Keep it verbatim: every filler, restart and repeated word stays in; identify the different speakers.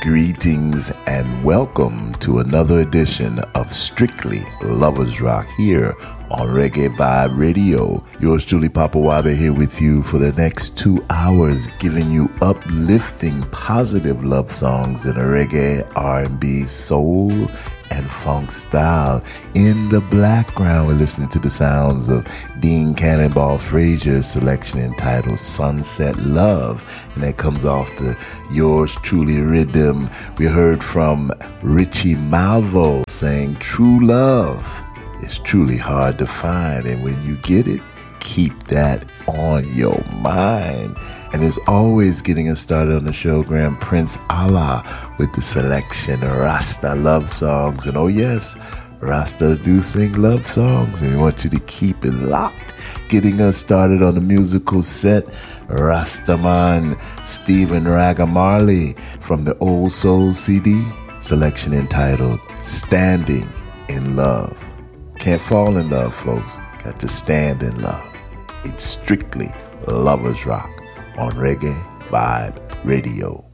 Speaker 1: Greetings and welcome to another edition of Strictly Lovers Rock here on Reggae Vibe Radio. Yours truly, Papa Wabe, here with you for the next two hours, giving you uplifting, positive love songs in a reggae, R and B, soul, and funk style. In the background, we're listening to the sounds of Dean Cannonball Frazier's selection entitled Sunset Love, and that comes off the Yours Truly rhythm. We heard from Richie Malvo saying true love is truly hard to find, and when you get it, keep that on your mind. And as always, getting us started on the show, Grand Prince Allah with the selection Rasta love songs. And oh yes, Rastas do sing love songs, and we want you to keep it locked. Getting us started on the musical set, Rastaman Stephen Raga Marley from the Old Soul C D, selection entitled Standing in Love. Can't fall in love, folks. Got to stand in love. It's Strictly Lovers Rock on Reggae Vibe Radio.